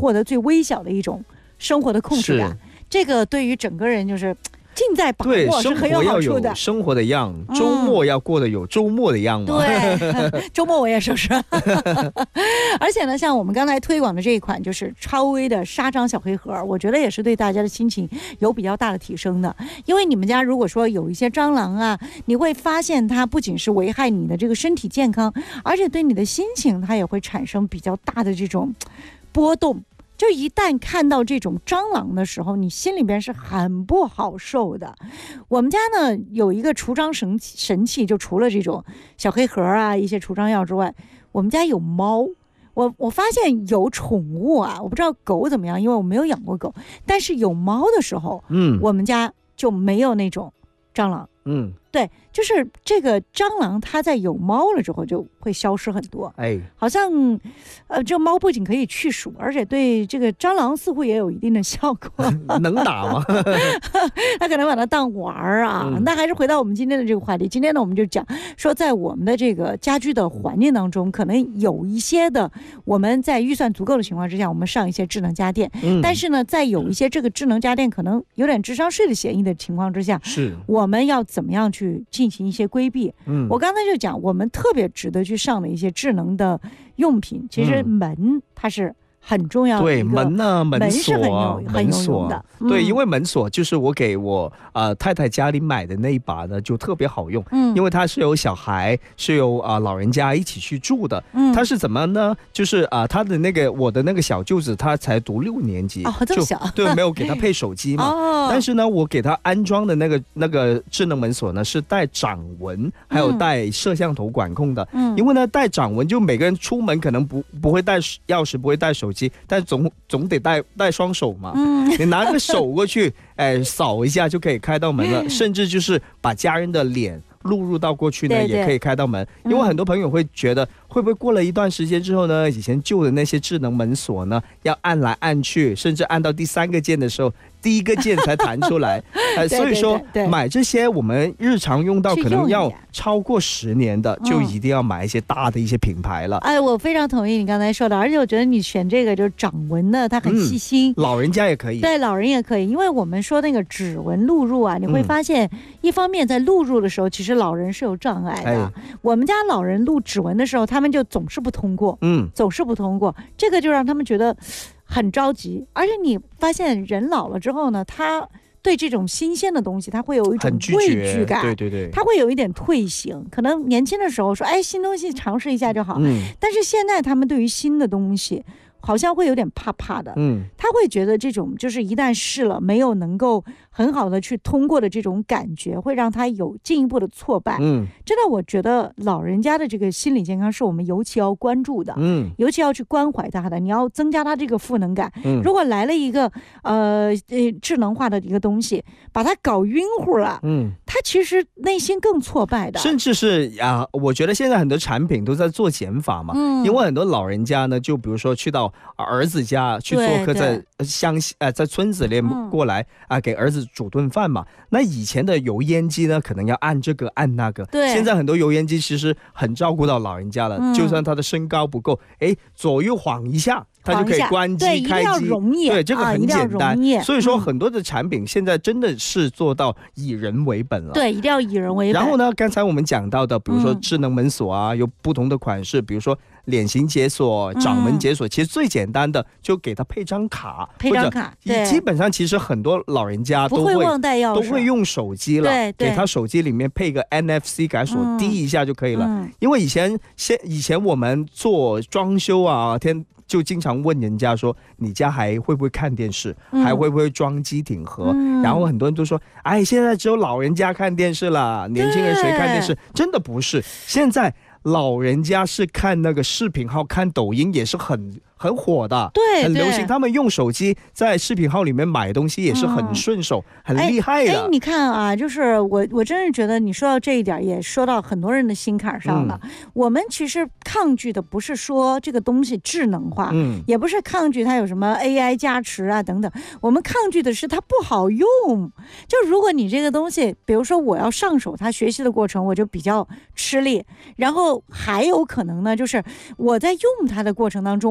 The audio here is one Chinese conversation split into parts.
获得最微小的一种生活的控制感，这个对于整个人就是尽在把握是很有好处的。 生活的样，周末要过得有周末的样嘛。 对，周末我也收拾。而且呢，像我们刚才推广的这一款就是超微的砂掌小黑盒，我觉得也是对大家的心情有比较大的提升的。因为你们家如果说有一些蟑螂啊，你会发现它不仅是危害你的这个身体健康，而且对你的心情它也会产生比较大的这种波动。就一旦看到这种蟑螂的时候，你心里边是很不好受的。我们家呢有一个除蟑神器，就除了这种小黑盒啊一些除蟑药之外，我们家有猫。我发现有宠物啊，我不知道狗怎么样，因为我没有养过狗，但是有猫的时候，我们家就没有那种蟑螂。对，就是这个蟑螂它在有猫了之后就会消失很多。好像这猫不仅可以去鼠，而且对这个蟑螂似乎也有一定的效果。 能打吗？ 他可能把它当玩啊。那还是回到我们今天的这个话题。今天呢，我们就讲说，在我们的这个家居的环境当中，可能有一些的我们在预算足够的情况之下，我们上一些智能家电。但是呢，在有一些这个智能家电可能有点智商税的嫌疑的情况之下，我们要怎么样去进行一些规避？我刚才就讲，我们特别值得去上的一些智能的用品，其实门它是很重要的。 对，门呢，门锁啊， 很有用的。 对，因为门锁就是我给我太太家里买的那一把呢，就特别好用。因为它是有小孩，是有老人家一起去住的。它是怎么呢？就是他的那个我的那个小舅子，他才读6年级， 这么小， 对，没有给他配手机嘛。但是呢，我给他安装的那个智能门锁呢，是带掌纹，还有带摄像头管控的。因为呢，带掌纹就每个人出门可能不会带钥匙，不会带手机，但总得带双手嘛。你拿个手过去，扫一下就可以开到门了。甚至就是把家人的脸录入到过去呢，也可以开到门。因为很多朋友会觉得，会不会过了一段时间之后呢，以前旧的那些智能门锁呢，要按来按去，甚至按到第3个键的时候，第1个键才弹出来。所以说买这些我们日常用到可能要超过10年的，就一定要买一些大的一些品牌了。 我非常同意你刚才说的，而且我觉得你选这个就是掌纹的，它很细心。 老人家也可以。 对，老人也可以，因为我们说那个指纹录入啊，你会发现一方面在录入的时候，其实老人是有障碍的。我们家老人录指纹的时候，他们就总是不通过。总是不通过，这个就让他们觉得很着急。而且你发现人老了之后呢，他对这种新鲜的东西他会有一种畏惧感。 对， 他会有一点退行。可能年轻的时候说新东西尝试一下就好。但是现在他们对于新的东西好像会有点怕怕的。他会觉得这种就是一旦试了没有能够很好的去通过的这种感觉，会让他有进一步的挫败。真的，我觉得老人家的这个心理健康是我们尤其要关注的。尤其要去关怀他的，你要增加他这个赋能感。如果来了一个智能化的一个东西，把他搞晕乎了，他其实内心更挫败的。 甚至是我觉得现在很多产品都在做减法嘛。因为很多老人家呢，就比如说去到儿子家去做客，在村子里过来给儿子煮顿饭嘛。那以前的油烟机呢，可能要按这个按那个。现在很多油烟机其实很照顾到老人家了。就算他的身高不够，左右晃一下，他就可以关机开机。对，这个很简单。所以说很多的产品现在真的是做到以人为本了。 对，一定要以人为本。 然后呢，刚才我们讲到的，比如说智能门锁啊，有不同的款式，比如说脸型解锁、掌门解锁，其实最简单的就给他配张卡。对，基本上其实很多老人家不会忘带钥匙， 都会用手机了。给他手机里面配个 NFC 改锁，滴一下就可以了。因为以前我们做装修啊，就经常问人家说，你家还会不会看电视，还会不会装机顶盒。然后很多人都说，现在只有老人家看电视了，年轻人谁看电视？真的不是，现在老人家是看那个视频号，看抖音也是很火的。 对， 很流行。他们用手机在视频号里面买东西也是很顺手，很厉害的。 你看啊，就是我真是觉得你说到这一点，也说到很多人的心坎上了。我们其实抗拒的不是说这个东西智能化，也不是抗拒它有什么 AI 加持啊等等，我们抗拒的是它不好用。就如果你这个东西，比如说我要上手它学习的过程，我就比较吃力。然后还有可能呢，就是我在用它的过程当中，我也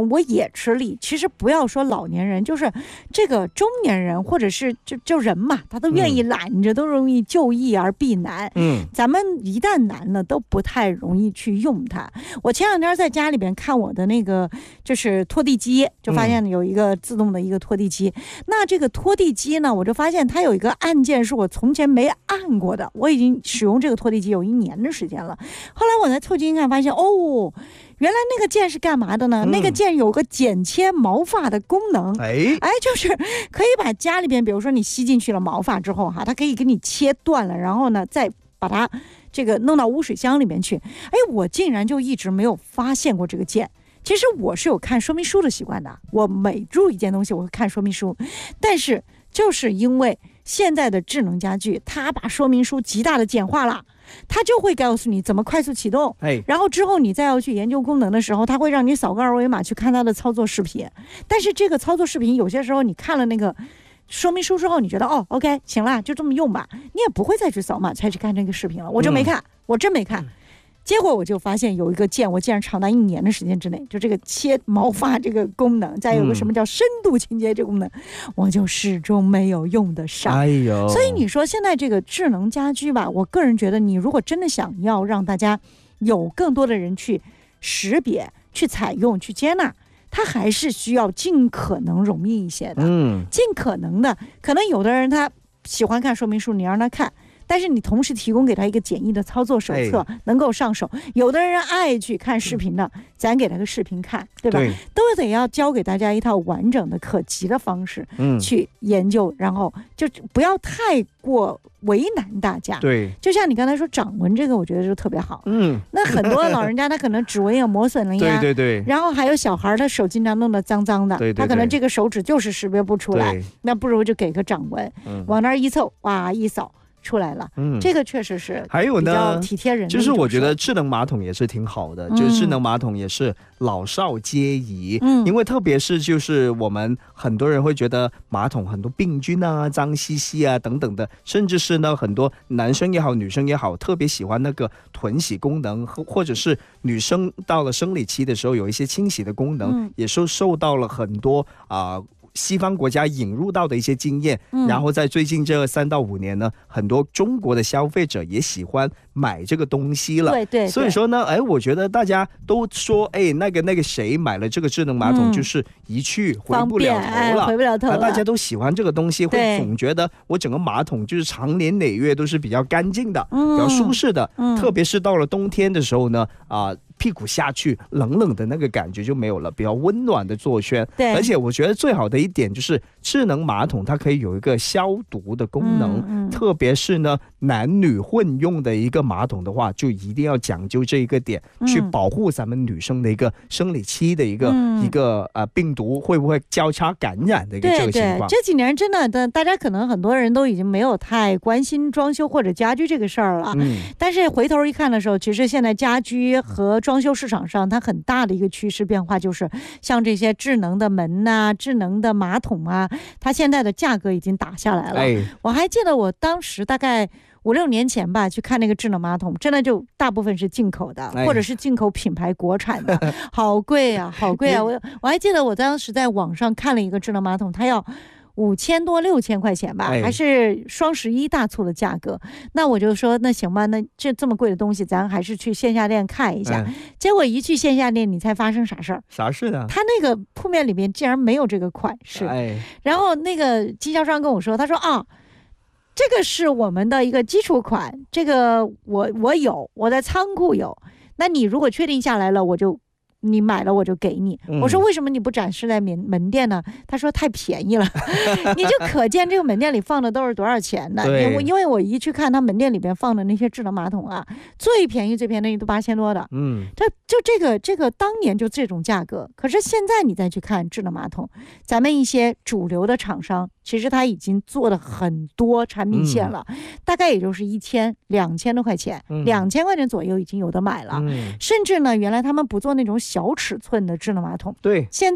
也吃力。其实不要说老年人，就是这个中年人或者是就人嘛，他都愿意懒着，都容易就易而避难。咱们一旦难了，都不太容易去用它。我前两天在家里边看我的那个就是拖地机，就发现有一个自动的一个拖地机。那这个拖地机呢，我就发现它有一个按键是我从前没按过的，我已经使用这个拖地机有1年的时间了。后来我才凑近看，发现哦，原来那个键是干嘛的呢？那个键有个剪切毛发的功能。就是可以把家里边，比如说你吸进去了毛发之后哈，它可以给你切断了，然后呢再把它这个弄到污水箱里面去。我竟然就一直没有发现过这个键。其实我是有看说明书的习惯的，我每入一件东西我会看说明书，但是就是因为现在的智能家居，它把说明书极大的简化了，它就会告诉你怎么快速启动，然后之后你再要去研究功能的时候，它会让你扫个2维码去看它的操作视频。但是这个操作视频有些时候你看了那个说明书之后，你觉得OK 行了，就这么用吧，你也不会再去扫码再去看这个视频了。我就没看，我真没看。结果我就发现有一个键，我竟然长达1年的时间之内，就这个切毛发这个功能，再有个什么叫深度清洁这个功能，我就始终没有用得上。所以你说现在这个智能家居吧，我个人觉得你如果真的想要让大家有更多的人去识别、去采用、去接纳，它还是需要尽可能容易一些的。尽可能的，可能有的人他喜欢看说明书，你让他看。但是你同时提供给他一个简易的操作手册，能够上手。有的人爱去看视频的，咱给他个视频看，对吧？都得要教给大家一套完整的可及的方式去研究，然后就不要太过为难大家。就像你刚才说掌纹这个，我觉得就特别好。那很多老人家他可能指纹也磨损了呀，然后还有小孩他手经常弄得脏脏的，他可能这个手指就是识别不出来，那不如就给个掌纹，往那儿一凑，哇，一扫。出来了，这个确实是还有呢，比较体贴人的。 就是我觉得智能马桶也是挺好的，就是智能马桶也是老少皆宜。因为特别是就是我们很多人会觉得马桶很多病菌啊、脏兮兮啊等等的，甚至是呢很多男生也好、女生也好，特别喜欢那个囤洗功能，或者是女生到了生理期的时候有一些清洗的功能，也是受到了很多西方国家引入到的一些经验，然后在最近这3到5年呢，很多中国的消费者也喜欢买这个东西了。所以说呢，我觉得大家都说，那个谁买了这个智能马桶就是一去回不了头了， 回不了头了。 大家都喜欢这个东西，会总觉得我整个马桶就是长年累月都是比较干净的，比较舒适的。特别是到了冬天的时候呢，屁股下去冷冷的那个感觉就没有了，比较温暖的座圈。而且我觉得最好的一点就是智能马桶它可以有一个消毒的功能，特别是呢男女混用的一个马桶的话，就一定要讲究这一个点，去保护咱们女生的一个生理期的一个病毒会不会交叉感染的一个这个情况。 这几年真的大家可能很多人都已经没有太关心装修或者家居这个事儿了，但是回头一看的时候，其实现在家居和装修市场上它很大的一个趋势变化，就是像这些智能的门啊、智能的马桶啊，它现在的价格已经打下来了。我还记得我当时大概5、6年前吧，去看那个智能马桶，真的就大部分是进口的，或者是进口品牌国产的，好贵啊，好贵啊！我还记得我当时在网上看了一个智能马桶，它要5000多6000块钱吧，还是双11大促的价格。那我就说那行吧，那这么贵的东西咱还是去线下店看一下。结果一去线下店，你猜发生啥事儿？ 啥事呢？ 他那个铺面里面竟然没有这个款式。然后那个经销商跟我说，他说这个是我们的一个基础款，这个我有，我在仓库有，那你如果确定下来了，你买了我就给你。我说为什么你不展示在门店呢？他说太便宜了。你就可见这个门店里放的都是多少钱的。因为我一去看他门店里边放的那些智能马桶啊，最便宜都8000多的。这个当年就这种价格。可是现在你再去看智能马桶，咱们一些主流的厂商其实他已经做了很多产品线了，大概也就是1000、2000多块钱，2000块钱左右已经有的买了。甚至呢，原来他们不做那种小尺寸的智能马桶， 对， 现在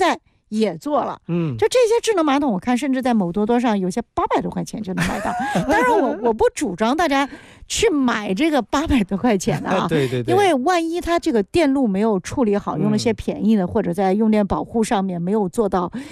也做了，就这些智能马桶，我看甚至在某多多上有些800多块钱就能买到。当然我不主张大家去买这个800多块钱的啊， 对， 因为万一它这个电路没有处理好，用了些便宜的，或者在用电保护上面没有做到